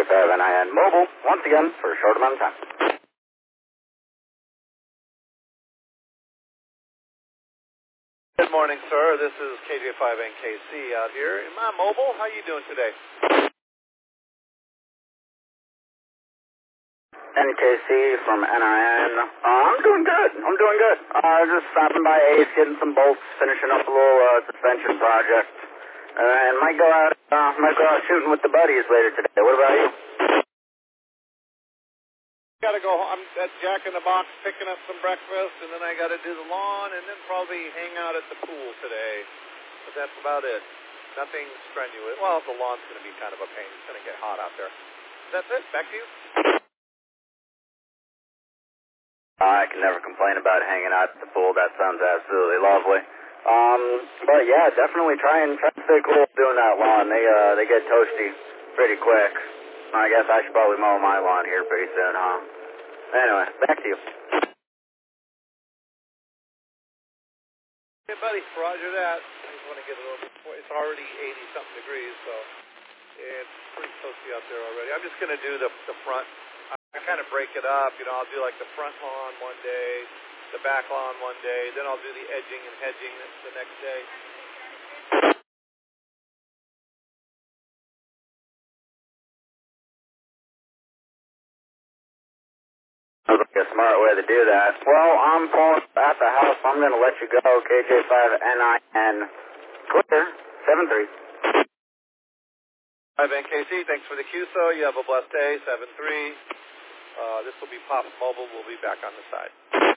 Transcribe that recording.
KJ5NIN Mobile, once again, for a short amount of time. Good morning, sir. This is KJ5NKC out here. Am I mobile? How you doing today? NKC from NIN. I'm doing good. Just stopping by Ace, getting some bolts, finishing up a little suspension project. And might go out shooting with the buddies later today. What about you? Gotta go home. I'm at Jack in the Box picking up some breakfast, and then I gotta do the lawn, and then probably hang out at the pool today. But that's about it. Nothing strenuous. Well, the lawn's gonna be kind of a pain. It's gonna get hot out there. That's it. Back to you. I can never complain about hanging out at the pool. That sounds absolutely lovely. But yeah, definitely try and stay cool doing that lawn. They get toasty pretty quick. I guess I should probably mow my lawn here pretty soon, huh? Anyway, back to you. Hey, buddy, roger that. I just want to get a little bit. It's already 80-something degrees, so it's pretty toasty out there already. I'm just going to do the front. I kind of break it up. You know, I'll do like the front lawn one day, the back lawn one day, then I'll do the edging and hedging the next day. Sounds like a smart way to do that. Well, I'm pulling at the house. I'm going to let you go. KJ5NIN. Clear. 7-3. 5NKC, thanks for the QSO. You have a blessed day. 7-3. This will be Pops Mobile. We'll be back on the side.